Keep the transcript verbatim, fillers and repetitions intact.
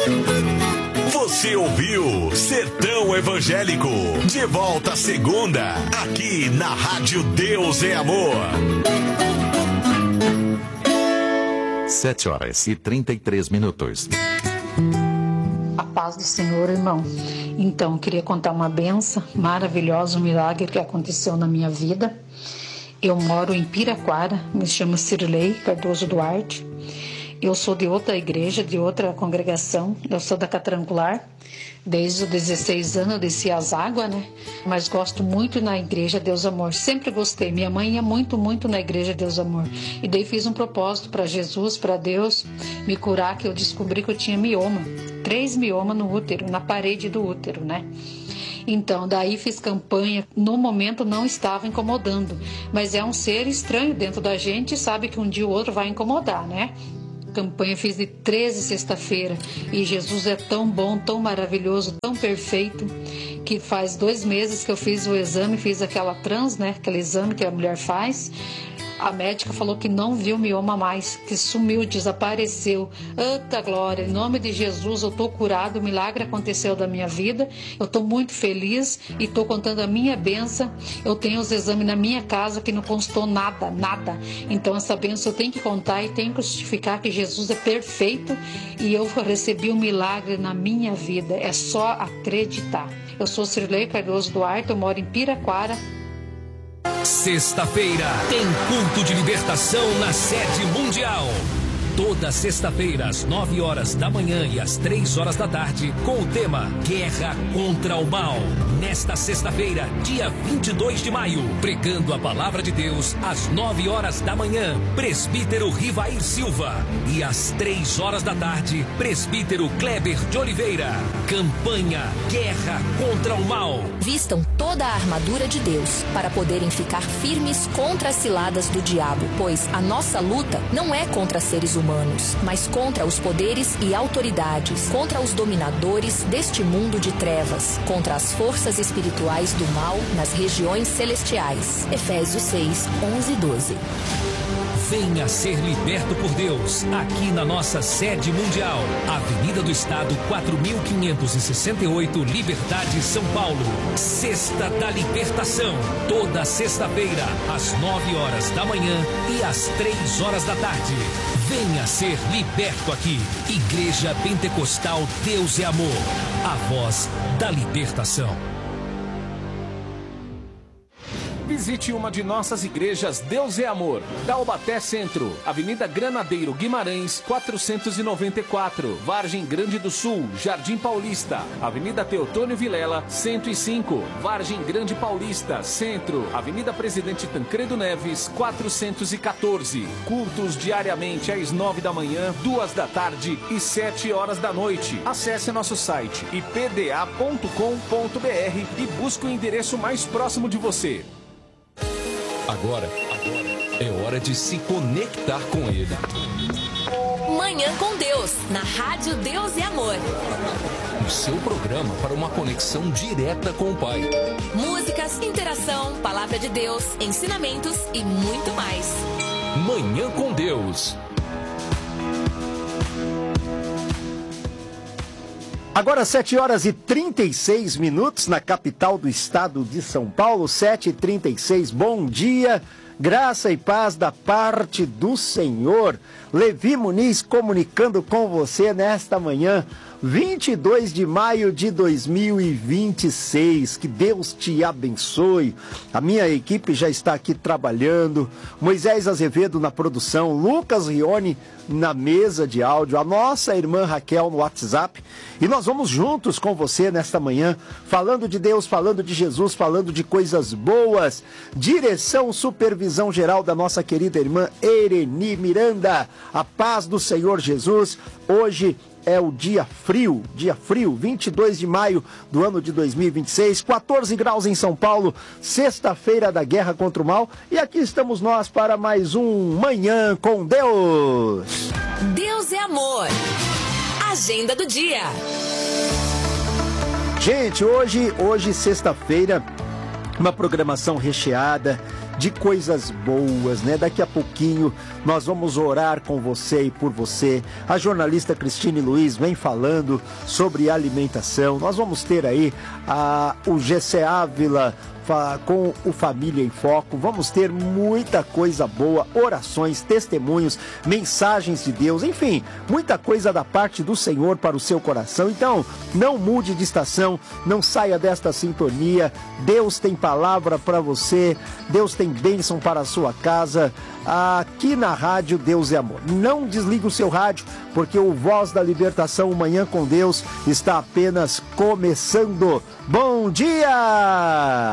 Você ouviu Sertão Evangélico. De volta segunda, aqui na Rádio Deus é Amor. Sete horas e trinta e três minutos. A paz do Senhor, irmão. Então, eu queria contar uma benção maravilhosa, um milagre que aconteceu na minha vida. Eu moro em Piraquara, me chamo Cirlei Cardoso Duarte. Eu sou de outra igreja, de outra congregação. Eu sou da Catrangular. Desde os dezesseis anos eu desci as águas, né? Mas gosto muito na igreja Deus Amor. Sempre gostei. Minha mãe ia muito, muito na igreja Deus Amor. E daí fiz um propósito para Jesus, para Deus me curar, que eu descobri que eu tinha mioma. Três miomas no útero, na parede do útero, né? Então, daí fiz campanha. No momento não estava incomodando. Mas é um ser estranho dentro da gente e sabe que um dia ou outro vai incomodar, né? Campanha fiz de treze sexta-feira e Jesus é tão bom, tão maravilhoso, tão perfeito, que faz dois meses que eu fiz o exame, fiz aquela trans, né, aquele exame que a mulher faz. A médica falou que não viu mioma mais, que sumiu, desapareceu. Eita glória, em nome de Jesus eu estou curado, o milagre aconteceu da minha vida. Eu estou muito feliz e estou contando a minha bênção. Eu tenho os exames na minha casa que não constou nada, nada. Então essa bênção eu tenho que contar e tenho que justificar que Jesus é perfeito e eu recebi um milagre na minha vida. É só acreditar. Eu sou Cirlei Cardoso Duarte, eu moro em Piraquara. Sexta-feira tem culto de libertação na sede mundial. Toda sexta-feira, às nove horas da manhã e às três horas da tarde, com o tema Guerra contra o Mal. Nesta sexta-feira, dia vinte e dois de maio, pregando a palavra de Deus, às nove horas da manhã, presbítero Rivair Silva. E às três horas da tarde, presbítero Kleber de Oliveira. Campanha Guerra contra o Mal. Vistam toda a armadura de Deus para poderem ficar firmes contra as ciladas do diabo, pois a nossa luta não é contra seres humanos. Humanos, mas contra os poderes e autoridades, contra os dominadores deste mundo de trevas, contra as forças espirituais do mal nas regiões celestiais. Efésios seis, onze e doze. Venha ser liberto por Deus, aqui na nossa sede mundial, Avenida do Estado quatro mil quinhentos e sessenta e oito, Liberdade, São Paulo. Sexta da Libertação, toda sexta-feira, às nove horas da manhã e às três horas da tarde. Venha ser liberto aqui. Igreja Pentecostal Deus é Amor, a voz da libertação. Visite uma de nossas igrejas Deus é Amor, Taubaté Centro, Avenida Granadeiro Guimarães, quatrocentos e noventa e quatro, Vargem Grande do Sul, Jardim Paulista, Avenida Teotônio Vilela, cento e cinco, Vargem Grande Paulista, Centro, Avenida Presidente Tancredo Neves, quatrocentos e quatorze. Cultos diariamente às nove da manhã, duas da tarde e sete horas da noite. Acesse nosso site i p d a ponto com ponto b r e busque o endereço mais próximo de você. Agora, agora é hora de se conectar com Ele. Manhã com Deus, na Rádio Deus é Amor. O seu programa para uma conexão direta com o Pai. Músicas, interação, palavra de Deus, ensinamentos e muito mais. Manhã com Deus. Agora sete horas e trinta e seis minutos na capital do estado de São Paulo, sete e trinta e seis. Bom dia, graça e paz da parte do Senhor. Levi Muniz comunicando com você nesta manhã, vinte e dois de maio de dois mil e vinte e seis. Que Deus te abençoe. A minha equipe já está aqui trabalhando. Moisés Azevedo na produção, Lucas Rione na mesa de áudio, a nossa irmã Raquel no WhatsApp. E nós vamos juntos com você nesta manhã, falando de Deus, falando de Jesus, falando de coisas boas. Direção, supervisão geral da nossa querida irmã Ereni Miranda. A paz do Senhor Jesus. Hoje é o dia frio, dia frio, vinte e dois de maio do ano de dois mil e vinte e seis, quatorze graus em São Paulo, sexta-feira da guerra contra o mal, e aqui estamos nós para mais um Manhã com Deus. Deus é Amor. Agenda do dia. Gente, hoje, hoje sexta-feira, uma programação recheada. de coisas boas, né? Daqui a pouquinho nós vamos orar com você e por você. A jornalista Cristine Luiz vem falando sobre alimentação. Nós vamos ter aí a, o G C Ávila com o Família em Foco. Vamos ter muita coisa boa, orações, testemunhos, mensagens de Deus, enfim, muita coisa da parte do Senhor para o seu coração. Então, não mude de estação, não saia desta sintonia. Deus tem palavra para você, Deus tem bênção para a sua casa. Aqui na rádio Deus é Amor. Não desligue o seu rádio, porque o Voz da Libertação, o Manhã com Deus, está apenas começando. Bom dia!